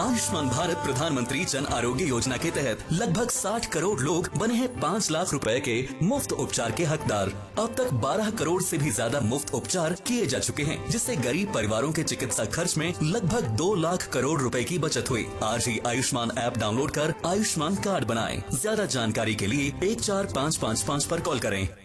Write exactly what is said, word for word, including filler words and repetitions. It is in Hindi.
आयुष्मान भारत प्रधानमंत्री जन आरोग्य योजना के तहत लगभग साठ करोड़ लोग बने हैं पाँच लाख रुपए के मुफ्त उपचार के हकदार। अब तक बारह करोड़ से भी ज्यादा मुफ्त उपचार किए जा चुके हैं, जिससे गरीब परिवारों के चिकित्सा खर्च में लगभग दो लाख करोड़ रुपए की बचत हुई। आज ही आयुष्मान ऐप डाउनलोड कर आयुष्मान कार्ड बनाएं। ज्यादा जानकारी के लिए एक चार पाँच पाँच पाँच पर कॉल करें।